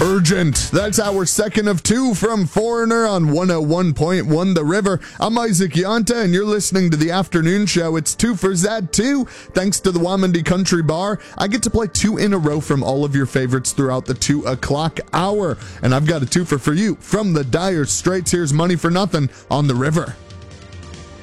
Urgent. That's our second of two from Foreigner on 101.1 The River. I'm Isaac Yanta, and you're listening to the afternoon show. It's 2 for Z2. Thanks to the Wamandi Country Bar, I get to play 2 in a row from all of your favorites throughout the 2 o'clock hour. And I've got a twofer for you from the Dire Straits. Here's Money for Nothing on The River.